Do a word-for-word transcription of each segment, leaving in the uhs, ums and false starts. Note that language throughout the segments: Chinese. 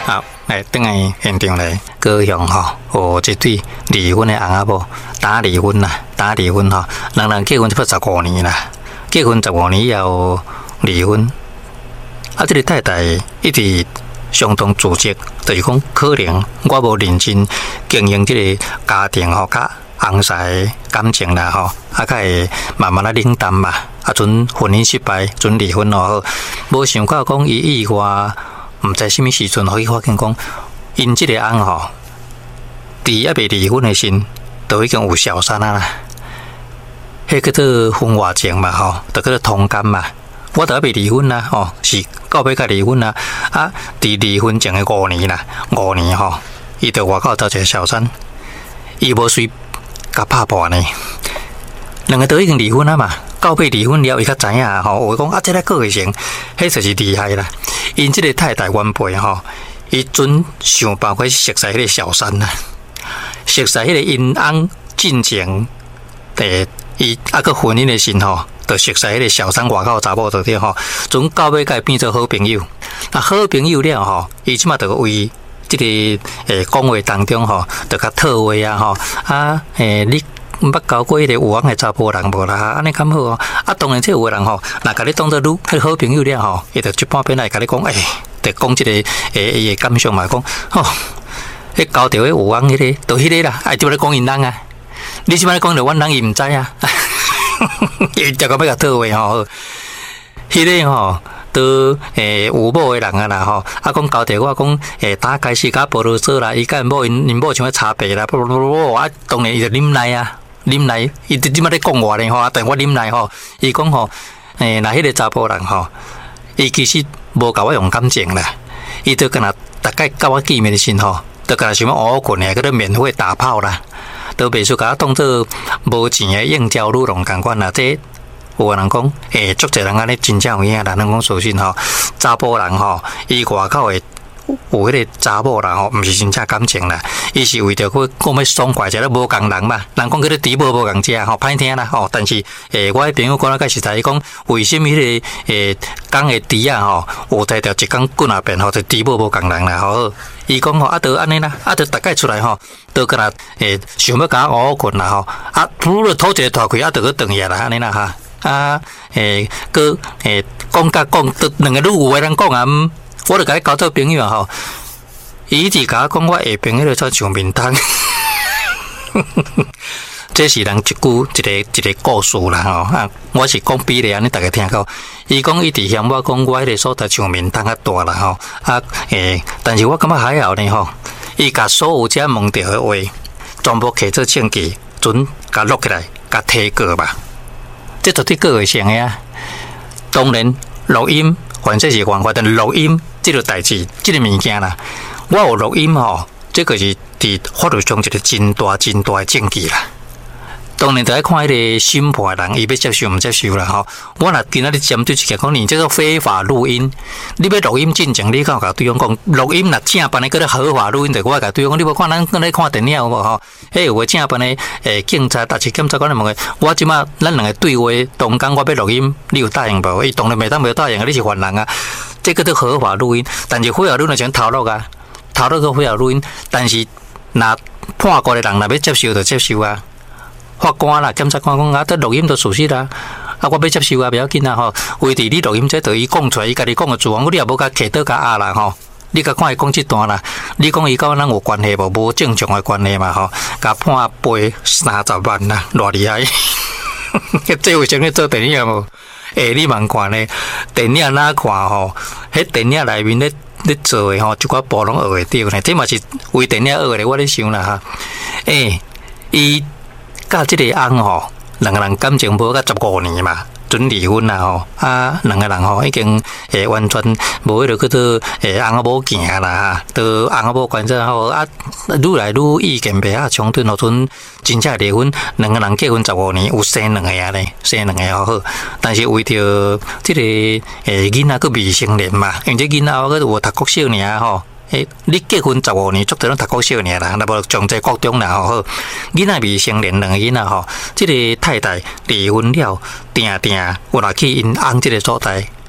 啊，来等来现场来高雄吼，有一对离婚的翁仔某打离婚啦，打离婚吼，人人结婚差不多十五年啦，结婚十五年以后离婚，啊，这个太太一直相当自责，就是讲可能我无认真经营这个家庭吼，甲翁婿感情啦吼，啊，较会慢慢啊冷淡嘛，啊，阵婚姻失败，阵离婚咯，无想到讲伊意外。毋知什么时阵，可以发现讲，因即个翁吼，伫还未离婚的时，都已经有小三啊啦。迄叫做婚外情嘛吼，就叫做通奸嘛。我都还未离婚啦，吼，是到尾甲离婚啦。啊，伫离婚前的五年啦，五年吼，伊伫外口找一个小三，伊无随甲拍破呢。两个都已经离婚啊嘛。到尾离婚了，伊较知影吼，有讲啊，这个个性，迄就是厉害啦。因这个太太原配吼，伊准想办法去熟悉迄个小三啦，熟悉迄个因翁进前，诶，伊啊个婚姻的时吼，就熟悉迄个小三外口查某着对吼，准到尾甲变做好朋友。那好朋友了吼，伊即马就为这个诶讲话当中吼，就甲套话啊吼，啊诶你。毋捌交过迄个有翁的查甫人无啦？安尼咁好哦。啊，当然，这有个人吼，若甲你当做愈好朋友了吼，伊就一半边来甲你讲，诶、欸，就讲即、這个诶伊诶感想嘛，讲吼，迄交着迄有翁迄个，就迄个啦，哎，就咧讲因人啊。你即摆讲着阮人伊毋知啊，伊就个要甲套话吼，迄个吼。都诶有某诶人啊啦吼，啊讲交着我讲诶打开始甲菠萝做啦，伊甲因某因因某像要差别啦，不不不，啊当然伊就啉奶啊，啉奶，伊即摆咧讲我咧吼，但我啉奶吼，伊讲吼，诶那迄个查甫人吼，伊其实无甲我用感情啦，伊就干那大概甲我见面的时吼，就干那想要学我困诶，叫做免费打炮啦，都袂说甲我当做无钱诶应招女郎共款啦，这。有个人讲，诶，足侪人安尼真正有影啦。人讲相信吼，查甫人吼，伊外口诶有迄个查某人吼，毋是真正感情啦，伊是为着去讲要爽快者咧无共人嘛。人讲迄个猪无无共食吼，歹听啦吼。但是诶，我迄朋友讲了，介实在，伊讲为什么迄个诶讲诶猪啊吼，有在条一讲滚啊变吼，就猪无无共人啦吼。伊讲吼，啊，得安尼啦，啊，得大概出来吼，都个若诶想要甲我困啦吼，啊，拄了吐一个大气，啊，得去转去啦，安尼啦哈。啊，诶，佮诶，讲甲讲，都两个愈有诶人讲啊，我著甲伊交做朋友啊吼。伊一直甲我讲，我下边迄个做上面汤，这是人一句一个一个故事啦吼。啊，我是讲比例安尼，大家听到。伊讲一直嫌我讲我迄个所在上面汤较大啦吼。啊，诶，但是我感觉还好呢吼。伊甲所有遮问到诶话，全部摕做证据，准甲录起来，甲提过吧。这绝对个会成的啊！当然，录音反正是犯法，但录音这个代志，这个物件啦，我有录音吼，这个是伫法律上一个真大真大的证据啦。当然，就要看迄个审判人，伊要接受毋接受啦吼。我若今仔日针对一个讲，你这个非法录音，你要录音进前，你敢甲对方讲，录音若正办的，叫做合法录音，就我甲对方讲，你无看咱咱咧看电影有无吼？迄有个正办的诶，警察、特区检察官问个，我即马咱两个对话，当讲我要录音，你有答应无？伊当然袂当袂答应啊，你是犯人啊。这个叫合法录音，但是非法录音像头录啊，头录个非法录音，但是若判过的人若要接受就接受啊。法官啦、检察官讲啊，这录音都属实啦，啊，我要接受啊，不要紧啦吼。为伫你录音这，对伊讲出来，伊家己讲的自然，你也无甲摕倒甲压啦吼。你甲看伊讲这段啦，你讲伊甲咱有关系无？无正常的关系嘛吼。甲判赔三十万啦，偌厉害！这为什么做电影无？诶，你茫看呢？电影哪看吼？迄电影内面咧咧做的吼，一寡部拢学会着呢。这嘛是为电影学的，我咧想啦哈。诶，伊。甲即个翁吼，两个人感情无甲十五年嘛，准离婚啦吼。啊，两个人吼已经诶完全无迄个叫做诶翁某行啦哈，都翁某关系吼啊，愈来愈意见袂啊冲突，吼阵真正离婚，两个人结婚十五年，有生两个啊咧，生两个好好。但是为着即个诶囡仔佫未成年嘛，因为这囡仔佫有读国小尔吼。诶，你结婚十五年，足多拢读国小尔啦，若无上在国中啦吼好。囡仔未成年，两个囡仔吼，即个太太离婚了，定定有来去因翁即个所在，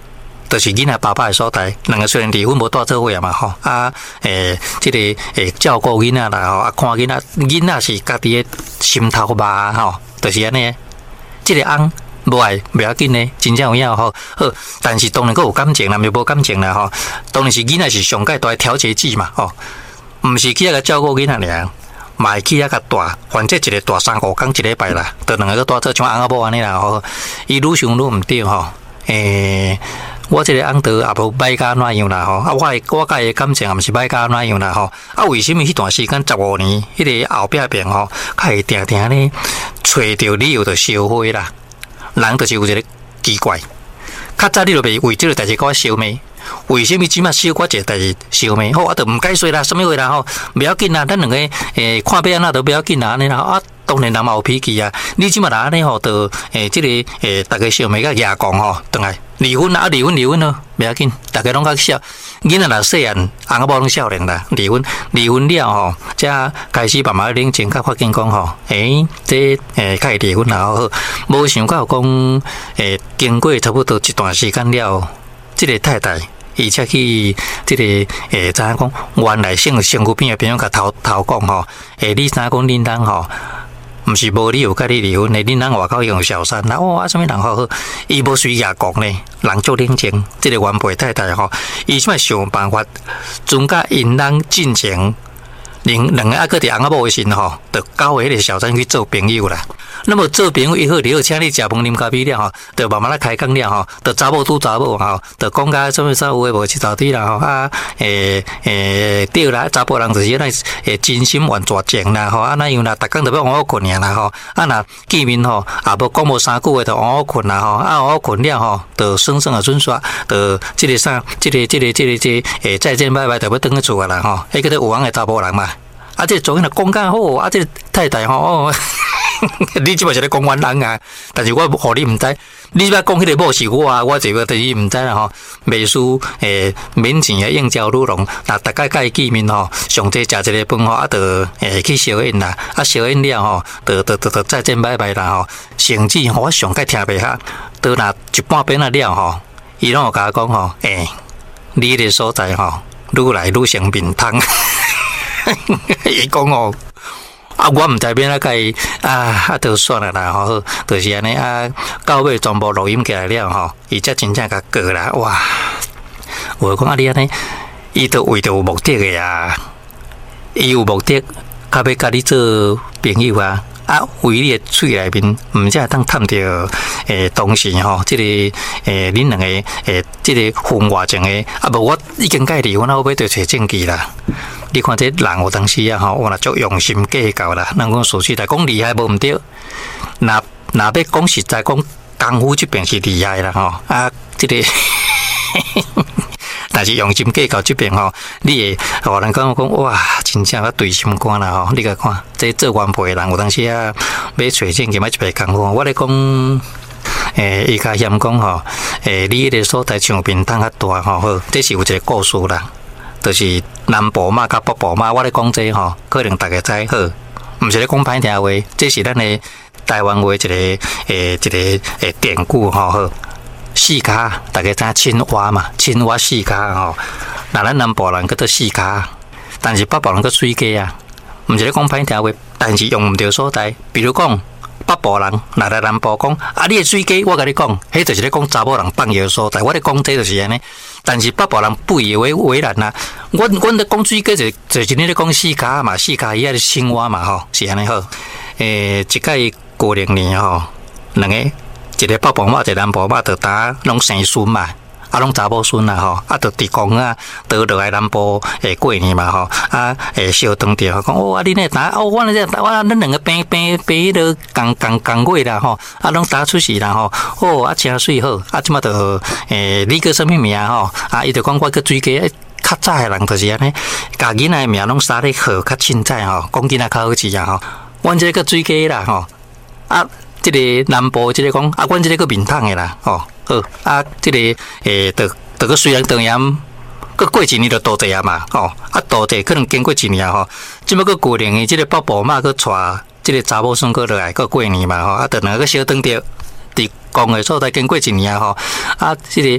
就是囡仔爸爸的所在，两个虽然离婚无住做伙嘛吼，啊，诶，即、这个诶照顾囡仔啦吼，啊看囡仔，囡仔是家己的心头肉吼，就是安尼。即、这个翁无爱不要紧呢，真正有影吼好，但是当然佫有感情，若就无感情啦吼。当然是囡仔是上界大的调节剂嘛吼，毋是去遐个照顾囡仔尔。嘛会去遐甲大，反正一个大三五工一礼拜啦，着两个个大做像翁仔某安尼啦吼。伊愈想愈毋对吼，诶，我即个翁着也无歹甲哪样啦吼。啊，我诶我甲伊感情也毋是歹甲哪样啦吼。啊，为什么迄段时间十五年，迄、那个后壁边吼，较会定定咧找着理由着烧火啦？人就是有一个奇怪，较早你着袂为即个代志甲我烧灭。为什么即马小我一个代志烧灭？好，我着毋解说啦，什么话啦吼，不要紧啦，咱两个诶看变安那都不要紧啦，安尼啦啊，当然人嘛有脾气啊。你即马若安尼吼，着诶即个诶，大家烧灭甲牙讲吼，等来离婚啦，啊离婚离婚咯，不要紧，大家拢较少。囡仔若细汉，翁仔某拢少年啦，离婚离婚了吼，才开始慢慢冷静，甲发现讲吼，诶，这诶开始离婚啦好，无想到讲诶，经过差不多一段时间了，即个太太。而且去即、这个诶，知影讲原来性身躯边诶朋友甲头头讲吼，诶，你知影讲恁人吼，毋是无理由甲你离婚诶，恁人外口用小三，那哇，什么人好好，伊无随牙讲呢，人足冷静，即、这个原配太太吼，伊即摆想办法，准甲因人进前，两两个啊个伫翁仔某诶时吼，着交迄个小三去做朋友啦。那么做朋友以后，你好，请你食饭啉咖啡了吼，就慢慢来开讲了吼，就查某拄查某吼，就讲甲什么啥有诶无七早滴啦吼啊，诶诶对啦，查甫人就是那诶真心换绝情啦吼，啊那样啦，逐工就要换我困尔啦吼，啊若见面吼，也无讲无三句话就换我困啦吼，啊换我困了吼，就算算啊算算，就即个啥，即个即个即个即诶再见拜拜，就要转去厝啊啦吼，迄个有翁诶查甫人嘛，啊这昨天若讲较好，啊这太太吼哦。你即摆是咧讲阮人啊，但是我互你毋知，你即摆讲迄个某是我啊，我这个就是毋知啦吼。袂输诶，免钱诶，应招女郎，若大概甲伊见面吼，上济食一个饭吼，啊，着诶去烧宴啦，啊烧宴了吼，着着着着再见拜拜啦吼。甚至吼，我上界听袂下，倒若一半边啊了吼，伊拢有甲我讲吼，诶，你迄个所在吼，愈来愈像面汤。伊讲吼。啊，我毋知变啊，甲伊啊啊，都算了啦吼，就是安尼啊，到尾全部录音起来了吼，伊才真正甲过啦，哇！我讲啊，你安尼，伊都为着有目的个啊，伊有目的，较要甲你做朋友啊。啊，为你的嘴内面，毋才会当探到诶，当时吼，即、这个诶，恁两个诶，即、这个婚外情诶，啊无我已经甲伊离婚，我尾着找证据啦。你看这人有当时啊，吼，我若足用心计较啦。人讲说实在讲厉害无毋对，若若要讲实在讲功夫这边是厉害啦吼。啊，即、这个。但是用心计较这边吼，你会互人讲讲哇，真正啊对心肝啦吼！你甲看，这做原配的人有当时啊，要找证件，买一白功夫。我咧讲，诶，伊甲嫌讲吼，诶，你迄个所在像面汤较大吼，好，这是有一个故事啦，就是南部嘛甲北部嘛。我咧讲这吼，可能大家知好，毋是咧讲歹听话，这是咱的台湾话一个诶一个诶典故吼好。四跤，大家知青蛙嘛？青蛙四跤吼，那咱南部人叫做四跤，但是北部人叫水鸡啊。毋是咧讲歹听话，但是用毋着所在。比如讲北部人，若来南部讲啊，你的水鸡，我甲你讲，迄就是咧讲查某人放药所在。我咧讲这就是安尼，但是北部人不以为为然啊。阮阮咧讲水鸡就就是你咧讲四跤嘛，四跤伊也是青蛙嘛吼，是安尼好。诶，一届过零年吼，两个。一个北部嘛，一个南部嘛，就打拢生孙嘛，啊，拢查某孙啦吼，啊，就伫公啊，倒落来南部诶过年嘛吼，啊，诶，小当着讲哦，啊，你呢打哦，我呢这我咱两个平平平迄个共共共月啦吼，啊，拢打出世啦吼，哦，啊，真水好，啊，即马就诶，你叫什么名吼？啊，伊就讲我叫水鸡，较早诶人就是安尼，家囡仔名拢杀咧好较凊彩吼，讲囡仔较好字啊吼，阮这个水鸡啦吼，啊。即个南部即个讲啊，阮即个个面汤的啦，吼好啊，即、这个诶，得得个虽然当然，佮过一年就多济啊嘛，吼啊多济可能经过一年吼，即么个过年的即个北部嘛，佮带即个查某孙过落来，佮过年嘛，吼啊，得两个小当着伫讲的所在经过一年吼，啊，即、这个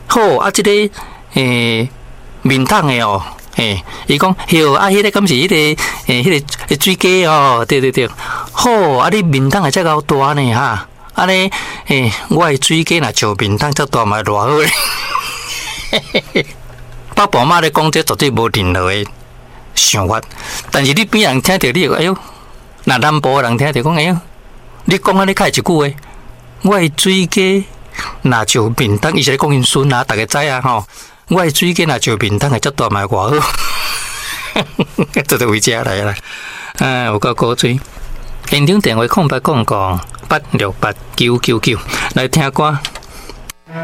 好啊，即、這個诶面桶的哦，诶，伊講喲啊，迄、那個敢是迄、那個诶，迄、那個水雞哦，對對對，好啊，你面桶也遮夠大呢哈，啊咧诶，我的水雞若像面桶遮大嘛，偌好咧。爸爸媽咧講這絕對無任何的想法，但是你邊人聽到你，哎喲，那南部的人聽到講，哎喲，你講啊，你開一句話，我的水雞若像面桶，伊是咧講因孫啊，大家知啊吼。我的水雞若像面桶，係則大賣偌好，這就為遮來啦。啊，有夠古錐。現場電話空八講講八六八九九九來聽歌。